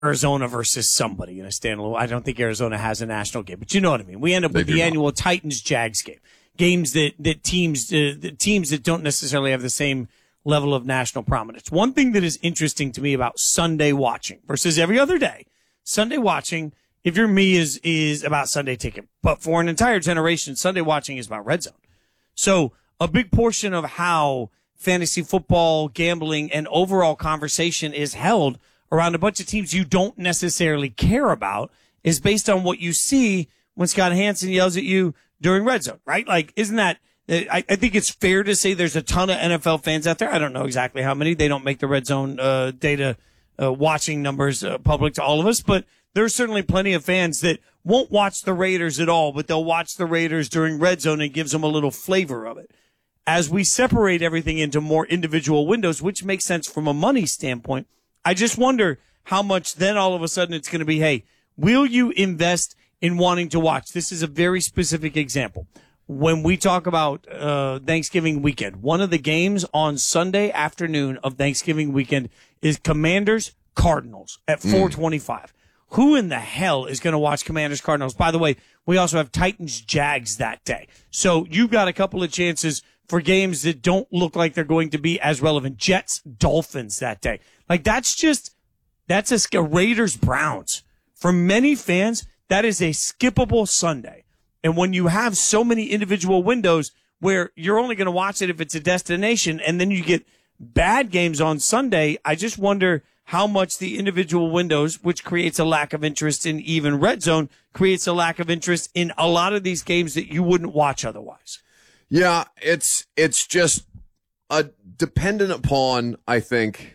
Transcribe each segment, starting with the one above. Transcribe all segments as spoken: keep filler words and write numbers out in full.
Arizona versus somebody in a standalone. I don't think Arizona has a national game, but you know what I mean. We end up They with the annual Titans-Jags game. Games that, that teams, uh, the teams that don't necessarily have the same level of national prominence. One thing that is interesting to me about Sunday watching versus every other day, Sunday watching, if you're me, is, is about Sunday ticket. But for an entire generation, Sunday watching is about red zone. So a big portion of how fantasy football, gambling, and overall conversation is held around a bunch of teams you don't necessarily care about is based on what you see when Scott Hanson yells at you during red zone, right? Like, isn't that, I, I think it's fair to say there's a ton of N F L fans out there. I don't know exactly how many. They don't make the red zone, uh, data, uh, watching numbers, uh, public to all of us, but there's certainly plenty of fans that won't watch the Raiders at all, but they'll watch the Raiders during red zone and it gives them a little flavor of it. As we separate everything into more individual windows, which makes sense from a money standpoint, I just wonder how much then all of a sudden it's going to be, hey, will you invest in wanting to watch? This is a very specific example. When we talk about uh Thanksgiving weekend, one of the games on Sunday afternoon of Thanksgiving weekend is Commanders Cardinals at four twenty-five. Mm. Who in the hell is going to watch Commanders Cardinals? By the way, we also have Titans Jags that day. So you've got a couple of chances for games that don't look like they're going to be as relevant. Jets Dolphins that day. Like, that's just, that's a, a Raiders Browns. For many fans, that is a skippable Sunday. And when you have so many individual windows where you're only going to watch it if it's a destination, and then you get bad games on Sunday, I just wonder how much the individual windows, which creates a lack of interest in even red zone, creates a lack of interest in a lot of these games that you wouldn't watch otherwise. Yeah, it's it's just uh, dependent upon, I think,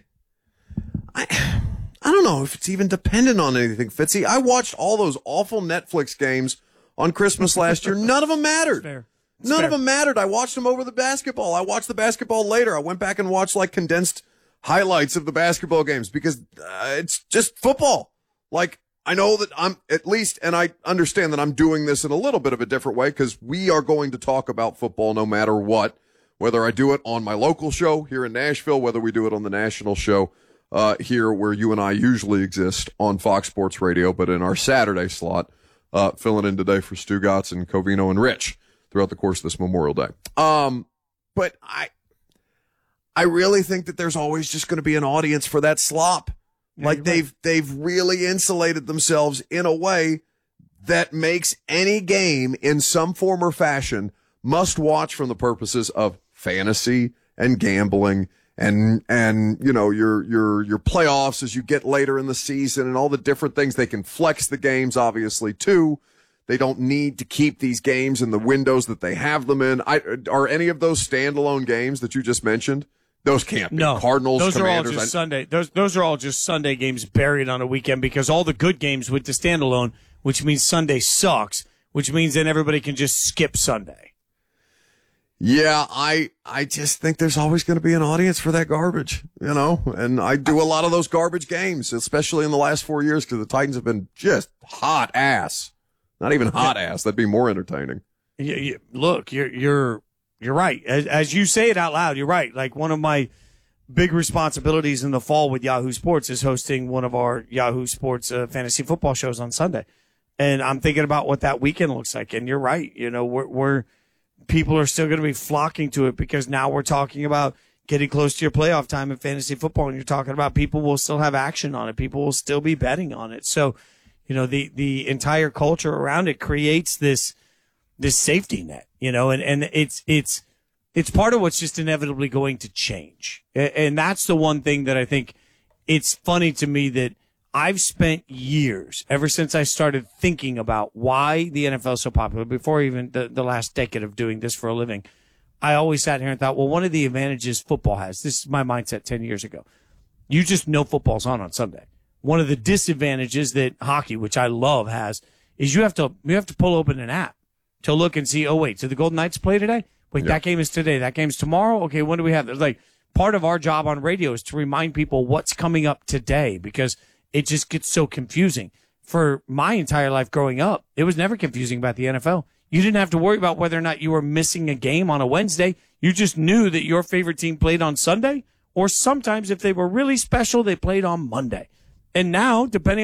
I I don't know if it's even dependent on anything, Fitzy. I watched all those awful Netflix games on Christmas last year. None of them mattered. Fair. None fair. of them mattered. I watched them over the basketball. I watched the basketball later. I went back and watched like condensed highlights of the basketball games because uh, it's just football. Like, I know that I'm at least, and I understand that I'm doing this in a little bit of a different way because we are going to talk about football no matter what, whether I do it on my local show here in Nashville, whether we do it on the national show uh, here where you and I usually exist on Fox Sports Radio, but in our Saturday slot, uh, filling in today for Stu Gotts and Covino and Rich throughout the course of this Memorial Day. Um, but I, I really think that there's always just going to be an audience for that slop. Yeah, like they've, right. they've really insulated themselves in a way that makes any game in some form or fashion must watch from the purposes of fantasy and gambling and, and, you know, your, your, your playoffs as you get later in the season and all the different things. They can flex the games, obviously, too. They don't need to keep these games in the windows that they have them in. I, are any of those standalone games that you just mentioned? Those can't be. No, Cardinals, those Commanders. are all just I, Sunday. Those those are all just Sunday games buried on a weekend because all the good games with the standalone, which means Sunday sucks, which means then everybody can just skip Sunday. Yeah, I I just think there's always going to be an audience for that garbage, you know. And I do a lot of those garbage games, especially in the last four years, because the Titans have been just hot ass. Not even hot ass. That'd be more entertaining. You, you, look, you're you're. You're right. As, as you say it out loud, you're right. Like, one of my big responsibilities in the fall with Yahoo Sports is hosting one of our Yahoo Sports uh, fantasy football shows on Sunday. And I'm thinking about what that weekend looks like. And you're right. You know, we're, we're people are still going to be flocking to it because now we're talking about getting close to your playoff time in fantasy football. And you're talking about people will still have action on it. People will still be betting on it. So, you know, the, the entire culture around it creates this, this safety net, you know, and, and it's, it's, it's part of what's just inevitably going to change. And that's the one thing that I think it's funny to me that I've spent years, ever since I started thinking about why the N F L is so popular, before even the, the last decade of doing this for a living, I always sat here and thought, well, one of the advantages football has, this is my mindset ten years ago, you just know football's on on Sunday. One of the disadvantages that hockey, which I love, has is you have to, you have to pull open an app to look and see, oh, wait, did the Golden Knights play today? Wait, yeah. That game is today. That game's tomorrow? Okay, when do we have? There's like, part of our job on radio is to remind people what's coming up today because it just gets so confusing. For my entire life growing up, it was never confusing about the N F L. You didn't have to worry about whether or not you were missing a game on a Wednesday. You just knew that your favorite team played on Sunday, or sometimes if they were really special, they played on Monday. And now, depending